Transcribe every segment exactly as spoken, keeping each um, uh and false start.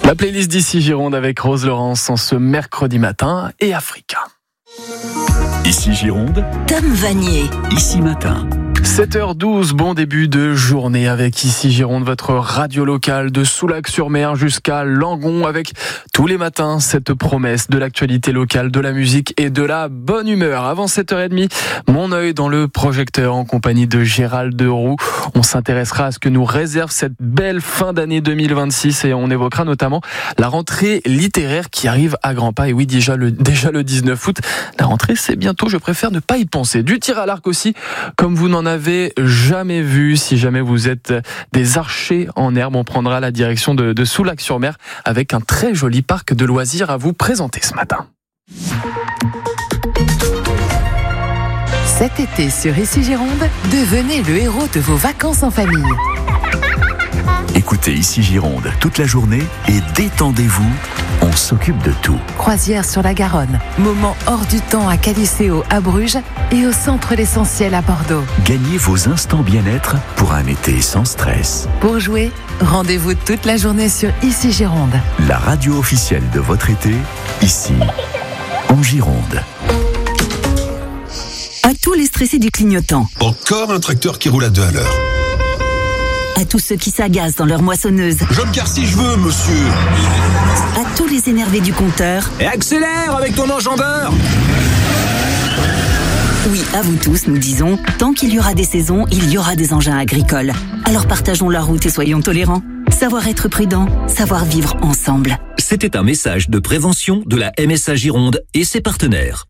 La playlist d'ici Gironde avec Rose Laurence en ce mercredi matin et Africa. Ici Gironde, Tom Vanier. Ici Matin. sept heures douze, bon début de journée avec Ici Gironde, votre radio locale de Soulac-sur-Mer jusqu'à Langon, avec tous les matins cette promesse de l'actualité locale, de la musique et de la bonne humeur. Avant sept heures trente, mon œil dans le projecteur en compagnie de Gérald Deroux. On s'intéressera à ce que nous réserve cette belle fin d'année deux mille vingt-six et on évoquera notamment la rentrée littéraire qui arrive à grands pas. Et oui, déjà le, déjà le dix-neuf août, la rentrée c'est bientôt, je préfère ne pas y penser. Du tir à l'arc aussi, comme vous n'en avez jamais vu. Si jamais vous êtes des archers en herbe, on prendra la direction de, de Soulac-sur-Mer avec un très joli parc de loisirs à vous présenter ce matin. Cet été sur Ici Gironde, devenez le héros de vos vacances en famille. Écoutez Ici Gironde toute la journée et détendez-vous, on s'occupe de tout. Croisière sur la Garonne, moment hors du temps à Caliceo à Bruges et au Centre l'Essentiel à Bordeaux. Gagnez vos instants bien-être pour un été sans stress. Pour jouer, rendez-vous toute la journée sur Ici Gironde. La radio officielle de votre été, ici, en Gironde. À tous les stressés du clignotant. Encore un tracteur qui roule à deux à l'heure. À tous ceux qui s'agacent dans leur moissonneuse. Je me gare si je veux, monsieur. À tous les énervés du compteur. Et accélère avec ton enjambeur. Oui, à vous tous, nous disons, tant qu'il y aura des saisons, il y aura des engins agricoles. Alors partageons la route et soyons tolérants. Savoir être prudent, savoir vivre ensemble. C'était un message de prévention de la M S A Gironde et ses partenaires.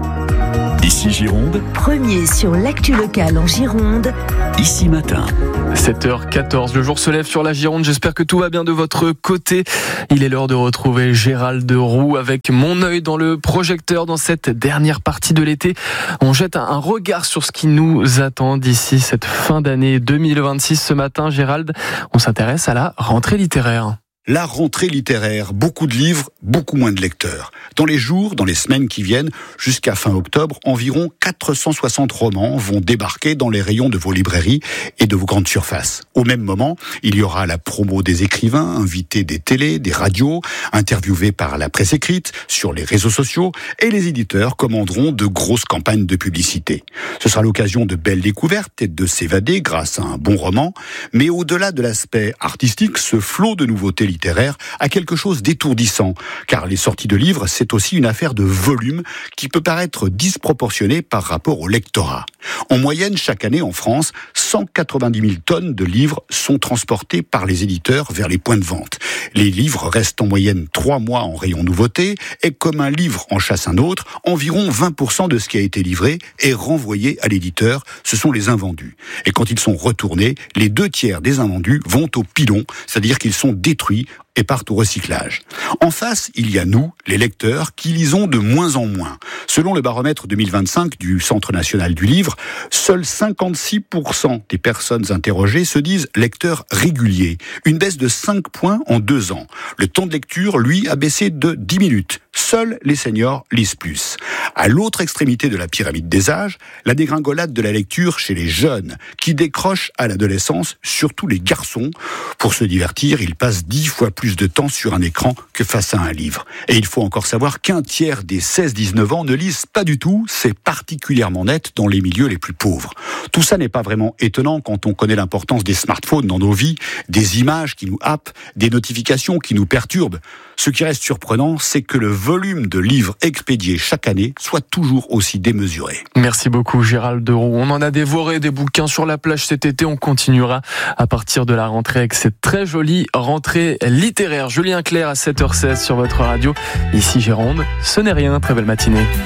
Ici Gironde, Premier sur l'actu locale en Gironde. Ici Matin. sept heures quatorze, le jour se lève sur la Gironde, j'espère que tout va bien de votre côté. Il est l'heure de retrouver Gérald Deroux avec mon œil dans le projecteur dans cette dernière partie de l'été. On jette un regard sur ce qui nous attend d'ici cette fin d'année deux mille vingt-six. Ce matin, Gérald, on s'intéresse à la rentrée littéraire. La rentrée littéraire, beaucoup de livres, beaucoup moins de lecteurs. Dans les jours, dans les semaines qui viennent, jusqu'à fin octobre, environ quatre cent soixante romans vont débarquer dans les rayons de vos librairies et de vos grandes surfaces. Au même moment, il y aura la promo des écrivains, invités des télés, des radios, interviewés par la presse écrite, sur les réseaux sociaux, et les éditeurs commanderont de grosses campagnes de publicité. Ce sera l'occasion de belles découvertes et de s'évader grâce à un bon roman, mais au-delà de l'aspect artistique, ce flot de nouveautés littéraire a quelque chose d'étourdissant, car les sorties de livres, c'est aussi une affaire de volume qui peut paraître disproportionnée par rapport au lectorat. En moyenne, chaque année en France, cent quatre-vingt-dix mille tonnes de livres sont transportées par les éditeurs vers les points de vente. Les livres restent en moyenne trois mois en rayon nouveauté, et comme un livre en chasse un autre, environ vingt pour cent de ce qui a été livré est renvoyé à l'éditeur, ce sont les invendus. Et quand ils sont retournés, les deux tiers des invendus vont au pilon, c'est-à-dire qu'ils sont détruits et partent au recyclage. En face, il y a nous, les lecteurs, qui lisons de moins en moins. Selon le baromètre deux mille vingt-cinq du Centre national du livre, seuls cinquante-six pour cent des personnes interrogées se disent lecteurs réguliers. Une baisse de cinq points en deux ans. Le temps de lecture, lui, a baissé de dix minutes. Seuls les seniors lisent plus. À l'autre extrémité de la pyramide des âges, la dégringolade de la lecture chez les jeunes, qui décrochent à l'adolescence, surtout les garçons. Pour se divertir, ils passent dix fois plus de temps sur un écran que face à un livre. Et il faut encore savoir qu'un tiers des seize dix-neuf ans ne lisent pas du tout, c'est particulièrement net dans les milieux les plus pauvres. Tout ça n'est pas vraiment étonnant quand on connaît l'importance des smartphones dans nos vies, des images qui nous happent, des notifications qui nous perturbent. Ce qui reste surprenant, c'est que le volume de livres expédiés chaque année soit toujours aussi démesuré. Merci beaucoup Gérald Deroux. On en a dévoré des bouquins sur la plage cet été, on continuera à partir de la rentrée avec cette très jolie rentrée littéraire. Julien Clerc à sept heures seize sur votre radio. Ici Gironde, ce n'est rien, très belle matinée.